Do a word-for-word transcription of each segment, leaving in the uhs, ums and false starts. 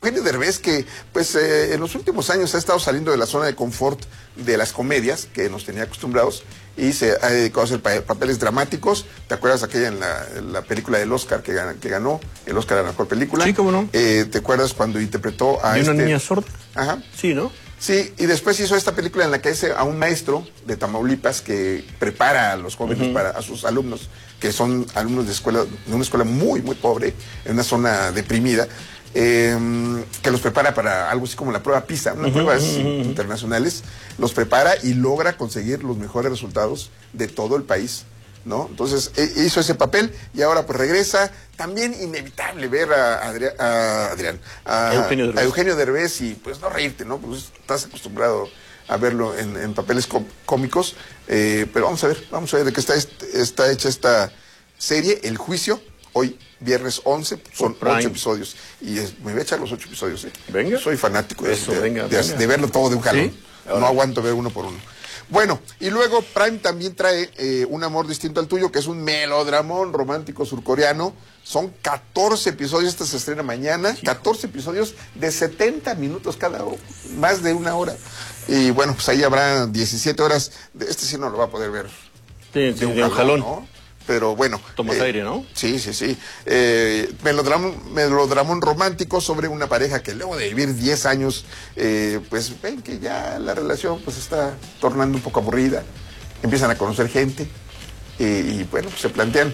Eugenio Derbez, que pues eh, en los últimos años ha estado saliendo de la zona de confort de las comedias que nos tenía acostumbrados y se ha dedicado a hacer pa papeles dramáticos. ¿Te acuerdas aquella en la, en la película del Oscar que, gan que ganó el Oscar a la mejor película? Sí, cómo no. Eh, ¿Te acuerdas cuando interpretó a ¿De este... una niña sorda? Ajá. Sí, ¿no? Sí, y después hizo esta película en la que hace a un maestro de Tamaulipas que prepara a los jóvenes, uh-huh. para a sus alumnos, que son alumnos de escuela, de una escuela muy, muy pobre, en una zona deprimida, eh, que los prepara para algo así como la prueba PISA, unas uh-huh, pruebas uh-huh. internacionales, los prepara y logra conseguir los mejores resultados de todo el país, ¿no? Entonces e hizo ese papel y ahora pues regresa. También inevitable ver a, Adri a Adrián, a Eugenio, a Eugenio Derbez y pues no reírte, ¿no? Pues estás acostumbrado a verlo en, en papeles cómicos, eh, pero vamos a ver, vamos a ver de qué está, está hecha esta serie, El Juicio. Hoy, viernes once, son ocho episodios. Y es, me voy a echar los ocho episodios, ¿eh? Venga. Soy fanático de, Eso, de, venga, de, venga. de verlo todo de un jalón. ¿Sí? No aguanto ver uno por uno. Bueno, y luego Prime también trae eh, Un amor distinto al tuyo, que es un melodramón romántico surcoreano. Son catorce episodios, esta se estrena mañana. Sí. catorce episodios de setenta minutos cada uno, más de una hora. Y bueno, pues ahí habrá diecisiete horas. Este sí no lo va a poder ver. Sí, de un, de un jalón, ¿no? Pero bueno. Tomas eh, aire, ¿no? Sí, sí, sí. Eh, melodramón, melodramón romántico sobre una pareja que luego de vivir diez años, eh, pues ven que ya la relación pues está tornando un poco aburrida. Empiezan a conocer gente eh, y bueno, pues se plantean,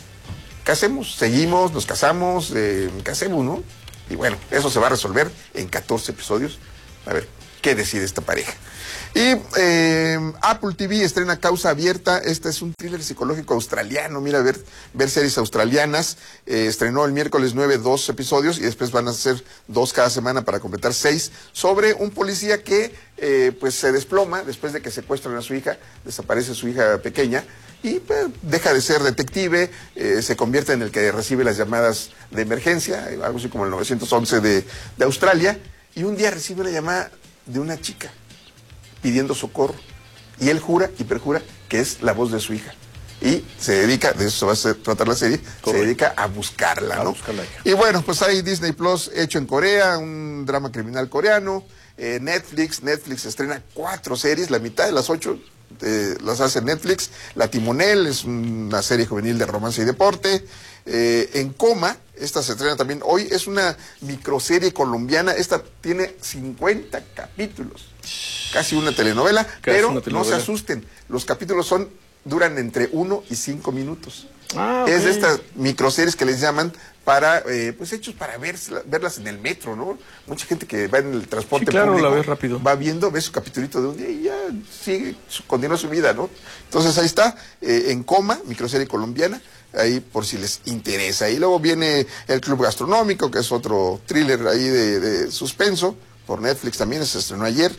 ¿qué hacemos? ¿Seguimos? ¿Nos casamos? Eh, ¿Qué hacemos, no? Y bueno, eso se va a resolver en catorce episodios. A ver, ¿qué decide esta pareja? Y eh, Apple T V estrena Causa Abierta. Este es un thriller psicológico australiano. Mira, ver, ver series australianas. Eh, estrenó el miércoles nueve dos episodios y después van a ser dos cada semana para completar seis. Sobre un policía que eh, pues se desploma después de que secuestran a su hija. Desaparece su hija pequeña y pues, deja de ser detective. Eh, se convierte en el que recibe las llamadas de emergencia, algo así como el nueve once de, de Australia. Y un día recibe una llamada de una chica pidiendo socorro, y él jura y perjura que es la voz de su hija, y se dedica, de eso va a ser, tratar la serie, Correcto. se dedica a buscarla, ¿no? A buscarla. Y bueno, pues hay Disney Plus hecho en Corea, un drama criminal coreano, eh, Netflix, Netflix estrena cuatro series, la mitad de las ocho eh, las hace Netflix. La Timonel es una serie juvenil de romance y deporte. Eh, en Coma, esta se estrena también hoy, es una microserie colombiana, esta tiene cincuenta capítulos. Casi una telenovela, Casi pero una telenovela. No se asusten, los capítulos son duran entre uno y cinco minutos. Ah, okay. Es de estas microseries que les llaman para, eh, pues hechos para ver, verlas en el metro, ¿no? Mucha gente que va en el transporte sí, claro, público, la ves rápido. Va viendo, ve su capitulito de un día y ya sigue, su, continúa su vida, ¿no? Entonces ahí está, eh, En Coma, microserie colombiana, ahí por si les interesa. Y luego viene El Club Gastronómico, que es otro thriller ahí de, de suspenso, por Netflix también, se estrenó ayer.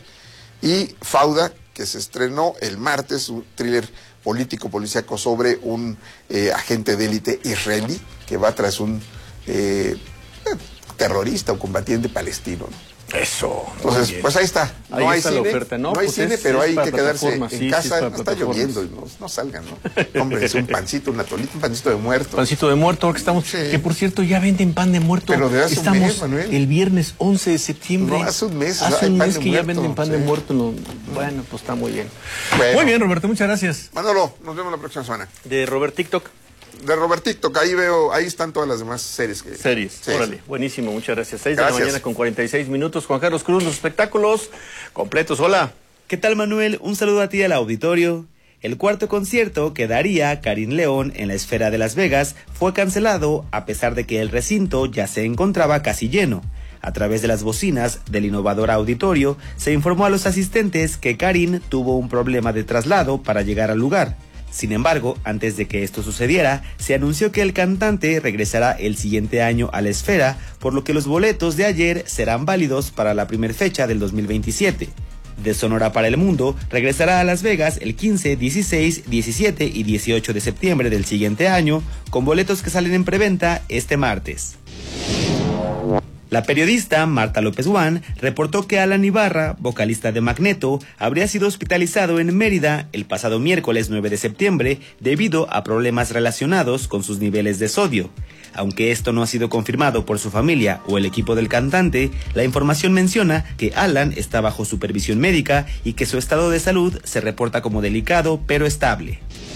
Y Fauda, que se estrenó el martes, un thriller político policíaco sobre un eh, agente de élite israelí que va tras un eh, terrorista o combatiente palestino, ¿no? Eso. Entonces, pues ahí está. No ahí hay está cine, la oferta, ¿no? no hay pues cine, es, pero es hay que quedarse en sí, casa. Sí, no está lloviendo, no, no salgan, ¿no? Hombre, es un pancito, una tolita, un pancito de muerto. Pancito de muerto, ahora que estamos, sí. que por cierto ya venden pan de muerto. Pero de hace estamos un mes, Manuel. El viernes once de septiembre. No, hace un mes. Hace un mes que muerto, ya venden pan sí. de muerto. No, bueno, pues está muy bien. Bueno. Muy bien, Roberto, muchas gracias. Manolo, nos vemos la próxima semana. De Robert TikTok. De Robert TikTok, ahí veo, ahí están todas las demás series. Que... Series, sí, órale, sí. Buenísimo, muchas gracias. seis gracias. de la mañana con cuarenta y seis minutos. Juan Carlos Cruz, los espectáculos completos, hola. ¿Qué tal, Manuel? Un saludo a ti al auditorio. El cuarto concierto que daría Karin León en la Esfera de Las Vegas fue cancelado a pesar de que el recinto ya se encontraba casi lleno. A través de las bocinas del innovador auditorio se informó a los asistentes que Karin tuvo un problema de traslado para llegar al lugar. Sin embargo, antes de que esto sucediera, se anunció que el cantante regresará el siguiente año a la Esfera, por lo que los boletos de ayer serán válidos para la primera fecha del dos mil veintisiete. De Sonora para el Mundo regresará a Las Vegas el quince, dieciséis, diecisiete y dieciocho de septiembre del siguiente año, con boletos que salen en preventa este martes. La periodista Marta López Guán reportó que Alan Ibarra, vocalista de Magneto, habría sido hospitalizado en Mérida el pasado miércoles nueve de septiembre debido a problemas relacionados con sus niveles de sodio. Aunque esto no ha sido confirmado por su familia o el equipo del cantante, la información menciona que Alan está bajo supervisión médica y que su estado de salud se reporta como delicado pero estable.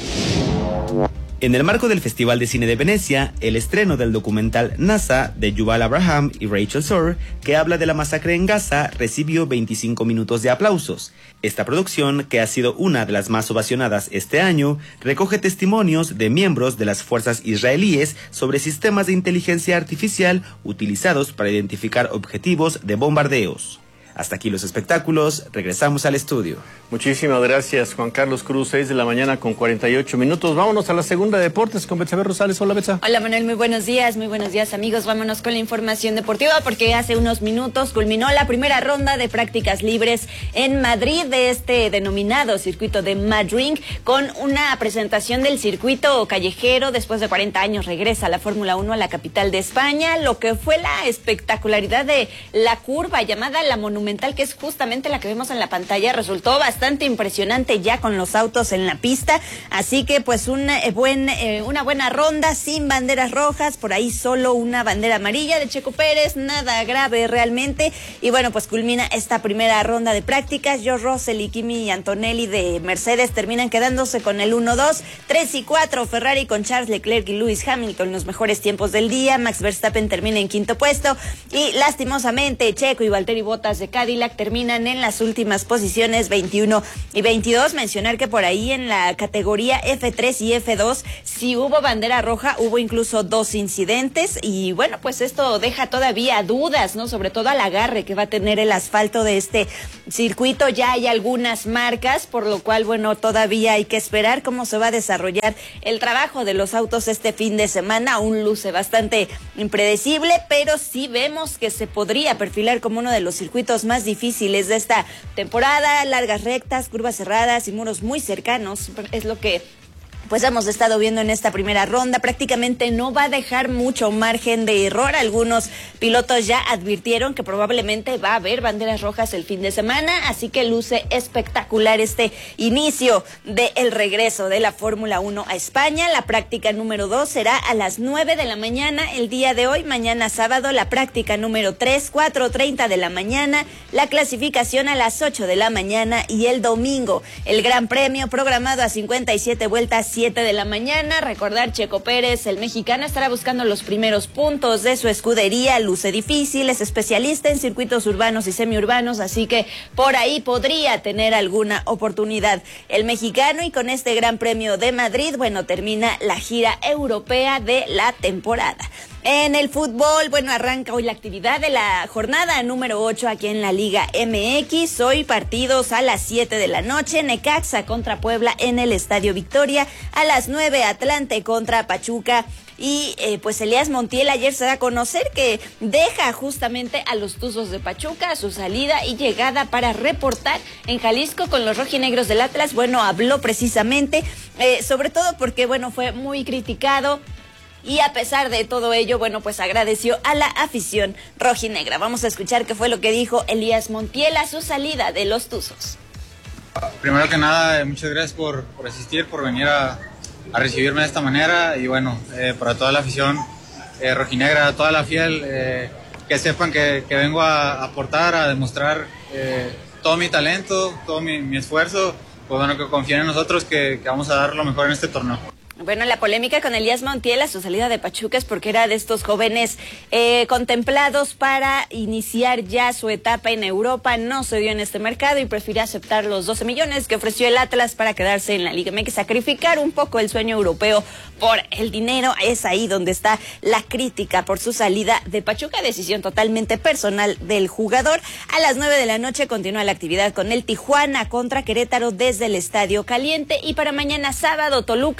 En el marco del Festival de Cine de Venecia, el estreno del documental NASA de Yuval Abraham y Rachel Sorr, que habla de la masacre en Gaza, recibió veinticinco minutos de aplausos. Esta producción, que ha sido una de las más ovacionadas este año, recoge testimonios de miembros de las fuerzas israelíes sobre sistemas de inteligencia artificial utilizados para identificar objetivos de bombardeos. Hasta aquí los espectáculos, regresamos al estudio. Muchísimas gracias, Juan Carlos Cruz, seis de la mañana con cuarenta y ocho minutos. Vámonos a la segunda de deportes con Betsabe Rosales. Hola, Betsa. Hola, Manuel, muy buenos días, muy buenos días, amigos. Vámonos con la información deportiva porque hace unos minutos culminó la primera ronda de prácticas libres en Madrid de este denominado circuito de Madrid con una presentación del circuito callejero. Después de cuarenta años regresa la Fórmula uno a la capital de España, lo que fue la espectacularidad de la curva llamada la Monumental, que es justamente la que vemos en la pantalla, resultó bastante impresionante ya con los autos en la pista, así que pues una, eh, buen, eh, una buena ronda sin banderas rojas, por ahí solo una bandera amarilla de Checo Pérez, nada grave realmente, y bueno, pues culmina esta primera ronda de prácticas. George Russell y Kimi Antonelli de Mercedes terminan quedándose con el uno, dos, tres y cuatro, Ferrari con Charles Leclerc y Lewis Hamilton los mejores tiempos del día, Max Verstappen termina en quinto puesto, y lastimosamente Checo y Valtteri Bottas de Cadillac terminan en las últimas posiciones veintiuno y veintidós. Mencionar que por ahí en la categoría F tres y F dos sí hubo bandera roja, hubo incluso dos incidentes y bueno, pues esto deja todavía dudas, ¿no? Sobre todo al agarre que va a tener el asfalto de este circuito. Ya hay algunas marcas, por lo cual bueno, todavía hay que esperar cómo se va a desarrollar el trabajo de los autos este fin de semana. Aún luce bastante impredecible, pero sí vemos que se podría perfilar como uno de los circuitos más difíciles de esta temporada. Largas rectas, curvas cerradas y muros muy cercanos es lo que pues hemos estado viendo en esta primera ronda. Prácticamente no va a dejar mucho margen de error. Algunos pilotos ya advirtieron que probablemente va a haber banderas rojas el fin de semana, así que luce espectacular este inicio del regreso de la Fórmula uno a España. La práctica número dos será a las nueve de la mañana el día de hoy. Mañana sábado la práctica número tres, cuatro treinta de la mañana. La clasificación a las ocho de la mañana y el domingo el Gran Premio programado a cincuenta y siete vueltas, siete de la mañana. Recordar, Checo Pérez, el mexicano, estará buscando los primeros puntos de su escudería. Luce difícil, es especialista en circuitos urbanos y semiurbanos, así que por ahí podría tener alguna oportunidad el mexicano. Y con este Gran Premio de Madrid, bueno, termina la gira europea de la temporada. En el fútbol, bueno, arranca hoy la actividad de la jornada número ocho aquí en la Liga M X. Hoy partidos a las siete de la noche, Necaxa contra Puebla en el Estadio Victoria. A las nueve, Atlante contra Pachuca. Y eh, pues Elías Montiel ayer se da a conocer que deja justamente a los Tuzos de Pachuca a su salida y llegada para reportar en Jalisco con los rojinegros del Atlas. Bueno, habló precisamente, eh, sobre todo porque, bueno, fue muy criticado. Y a pesar de todo ello, bueno, pues agradeció a la afición rojinegra. Vamos a escuchar qué fue lo que dijo Elías Montiel a su salida de los Tuzos. Primero que nada, muchas gracias por, por asistir, por venir a, a recibirme de esta manera. Y bueno, eh, para toda la afición eh, rojinegra, toda la fiel, eh, que sepan que, que vengo a aportar, a demostrar eh, todo mi talento, todo mi, mi esfuerzo. Pues bueno, que confíen en nosotros, que, que vamos a dar lo mejor en este torneo. Bueno, la polémica con Elías Montiel a su salida de Pachuca es porque era de estos jóvenes eh, contemplados para iniciar ya su etapa en Europa. No se dio en este mercado y prefirió aceptar los doce millones que ofreció el Atlas para quedarse en la Liga M X, sacrificar un poco el sueño europeo por el dinero. Es ahí donde está la crítica por su salida de Pachuca, decisión totalmente personal del jugador. A las nueve de la noche continúa la actividad con el Tijuana contra Querétaro desde el Estadio Caliente. Y para mañana sábado, Toluca recibe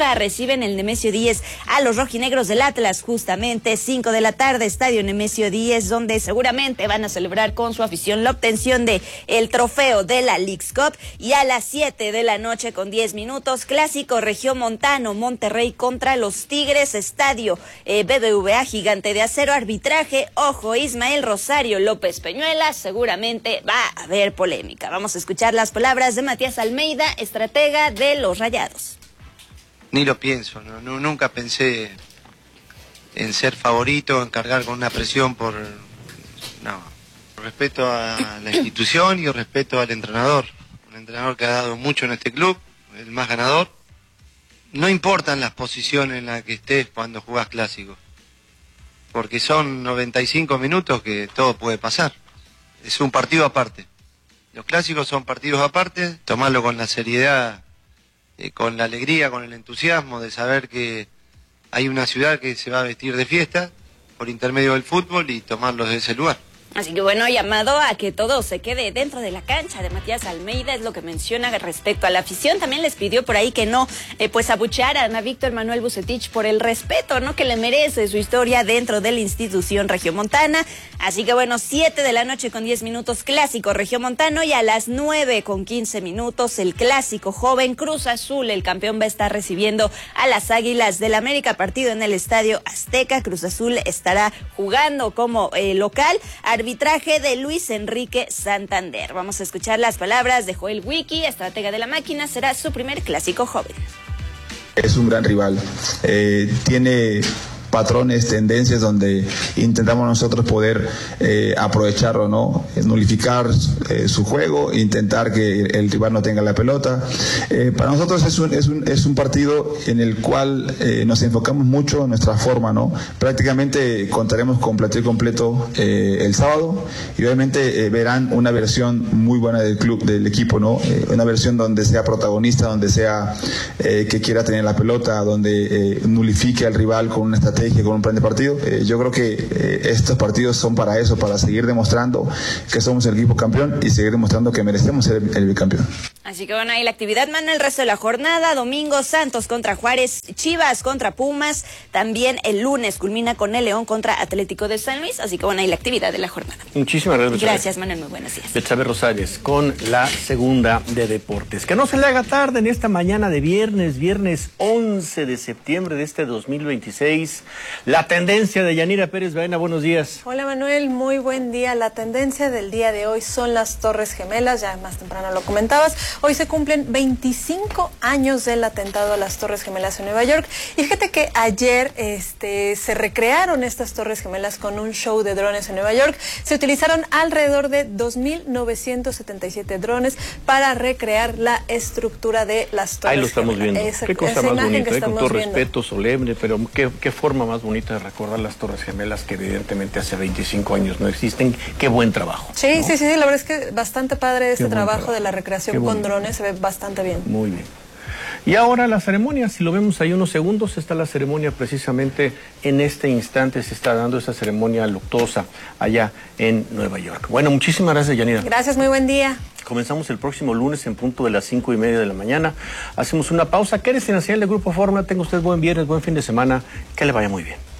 reciben el Nemesio Díez a los rojinegros del Atlas, justamente cinco de la tarde, estadio Nemesio Díez, donde seguramente van a celebrar con su afición la obtención de el trofeo de la Leagues Cup. Y a las siete de la noche con diez minutos, clásico regiomontano, Monterrey contra los Tigres, estadio eh, B B V A Gigante de Acero, arbitraje, ojo, Ismael Rosario López Peñuela, seguramente va a haber polémica. Vamos a escuchar las palabras de Matías Almeida, estratega de los Rayados. Ni lo pienso, no, no, nunca pensé en ser favorito, en cargar con una presión por... No, respeto a la institución y respeto al entrenador. Un entrenador que ha dado mucho en este club, el más ganador. No importan las posiciones en las que estés cuando jugás clásico, porque son noventa y cinco minutos que todo puede pasar. Es un partido aparte. Los clásicos son partidos aparte, tomarlo con la seriedad, eh, con la alegría, con el entusiasmo de saber que hay una ciudad que se va a vestir de fiesta por intermedio del fútbol y tomarlo desde ese lugar. Así que bueno, llamado a que todo se quede dentro de la cancha de Matías Almeida, es lo que menciona respecto a la afición. También les pidió por ahí que no, eh, pues abuchearan a Víctor Manuel Vucetich por el respeto, ¿no?, que le merece su historia dentro de la institución regiomontana. Así que bueno, siete de la noche con diez minutos, clásico regiomontano, y a las nueve con quince minutos, el clásico joven Cruz Azul. El campeón va a estar recibiendo a las Águilas del América, partido en el Estadio Azteca. Cruz Azul estará jugando como eh, local. Arbitraje de Luis Enrique Santander. Vamos a escuchar las palabras de Joel Wiki, estratega de la máquina. Será su primer clásico joven. Es un gran rival. Eh, tiene patrones, tendencias donde intentamos nosotros poder eh, aprovecharlo, ¿no? Nulificar eh, su juego, intentar que el rival no tenga la pelota. Eh, para nosotros es un, es un, es un partido en el cual eh, nos enfocamos mucho en nuestra forma, ¿no? Prácticamente contaremos con plantel completo eh, el sábado y obviamente eh, verán una versión muy buena del club, del equipo, ¿no? Eh, una versión donde sea protagonista, donde sea eh, que quiera tener la pelota, donde eh, nulifique al rival con una estrategia, con un plan de partido. Eh, yo creo que eh, estos partidos son para eso, para seguir demostrando que somos el equipo campeón y seguir demostrando que merecemos ser el, el bicampeón. Así que bueno, ahí la actividad, mano, el resto de la jornada. Domingo, Santos contra Juárez, Chivas contra Pumas. También el lunes culmina con el León contra Atlético de San Luis. Así que bueno, ahí la actividad de la jornada. Muchísimas gracias. Gracias, Manuel, muy buenos días. Betsabe Rosales con la segunda de deportes. Que no se le haga tarde en esta mañana de viernes, viernes once de septiembre de este dos mil veintiséis. La tendencia de Yanira Pérez Baena, buenos días. Hola Manuel, muy buen día. La tendencia del día de hoy son las Torres Gemelas, ya más temprano lo comentabas. Hoy se cumplen veinticinco años del atentado a las Torres Gemelas en Nueva York. Y fíjate que ayer este, se recrearon estas Torres Gemelas con un show de drones en Nueva York. Se utilizaron alrededor de dos mil novecientos setenta y siete drones para recrear la estructura de las Torres Gemelas. Ahí lo estamos Gemelas. viendo. Esa, qué cosa más bonita, eh, con todo viendo. respeto, solemne, pero qué, qué forma más bonita de recordar las Torres Gemelas que evidentemente hace veinticinco años no existen. Qué buen trabajo. Sí, ¿no? sí, sí, la verdad es que bastante padre este trabajo, trabajo de la recreación con trabajo. drones, se ve bastante bien. Muy bien. Y ahora la ceremonia, si lo vemos ahí unos segundos, está la ceremonia precisamente en este instante, se está dando esa ceremonia luctuosa allá en Nueva York. Bueno, muchísimas gracias, Yanira. Gracias, muy buen día. Comenzamos el próximo lunes en punto de las cinco y media de la mañana. Hacemos una pausa. Quédese en la señal de Grupo Fórmula. Tenga usted buen viernes, buen fin de semana. Que le vaya muy bien.